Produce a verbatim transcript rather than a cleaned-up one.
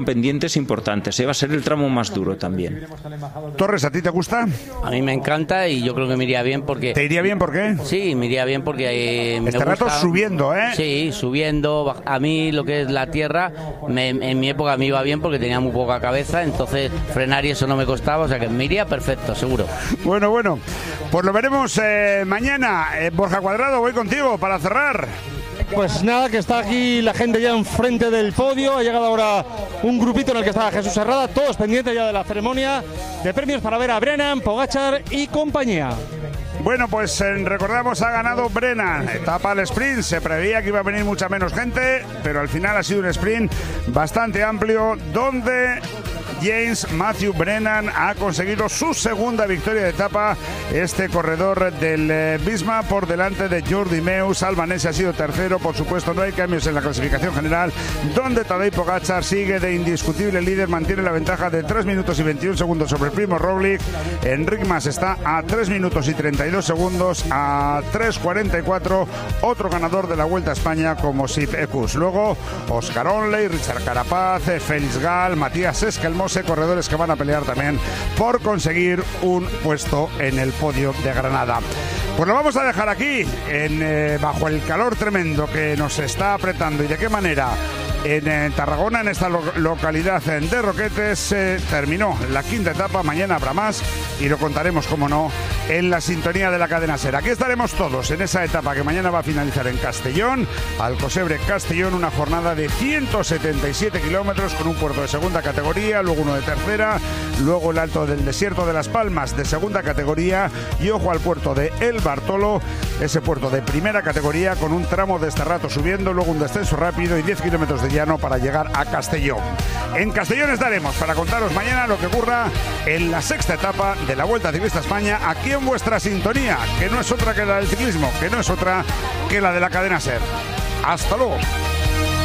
pendientes importantes, ¿eh? Va a ser el tramo más duro también. Torres, ¿a ti te gusta? A mí me encanta y yo creo que me iría bien porque... ¿Te iría bien por qué? Sí, me iría bien porque... Eh, me este gusta... rato subiendo, ¿eh? Sí, subiendo. A mí lo que es la tierra, me, en mi época me iba bien porque tenía muy poca cabeza, entonces frenar y eso no me costaba, o sea que me iría perfecto, seguro. Bueno, bueno, pues lo veremos eh, mañana. Eh, Borja Cuadrado, voy contigo para cerrar. Pues nada, que está aquí la gente ya enfrente del podio. Ha llegado ahora un grupito en el que está Jesús Herrada, todos pendientes ya de la ceremonia de premios para ver a Brennan, Pogačar y compañía. Bueno, pues eh, recordamos, ha ganado Brennan, etapa al sprint. Se preveía que iba a venir mucha menos gente, pero al final ha sido un sprint bastante amplio donde James Matthew Brennan ha conseguido su segunda victoria de etapa. Este corredor del eh, Visma por delante de Jordi Meus. Albanese ha sido tercero. Por supuesto, no hay cambios en la clasificación general, donde Tadej Pogačar sigue de indiscutible líder. Mantiene la ventaja de tres minutos y veintiún segundos sobre Primo Roglic. Enric Mas está a tres minutos y treinta y dos segundos, a tres cuarenta y cuatro. Otro ganador de la Vuelta a España como Sif Ekus. Luego Oscar Onley, Richard Carapaz, Félix Gal, Matías Esquelmose, corredores que van a pelear también por conseguir un puesto en el podio de Granada. Pues lo vamos a dejar aquí, en, eh, bajo el calor tremendo que nos está apretando. ¿Y de qué manera? En, en Tarragona, en esta lo localidad de Roquetes, eh, terminó la quinta etapa. Mañana habrá más y lo contaremos, como no, en la sintonía de la cadena SER. Aquí estaremos todos en esa etapa que mañana va a finalizar en Castellón, Alcosebre Castellón, una jornada de ciento setenta y siete kilómetros con un puerto de segunda categoría, luego uno de tercera, luego el Alto del Desierto de Las Palmas de segunda categoría y ojo al puerto de El Bartolo, ese puerto de primera categoría con un tramo de este rato subiendo, luego un descenso rápido y diez kilómetros de llano para llegar a Castellón. En Castellón estaremos para contaros mañana lo que ocurra en la sexta etapa de la Vuelta Ciclista a España, aquí en vuestra sintonía, que no es otra que la del ciclismo, que no es otra que la de la cadena SER. ¡Hasta luego!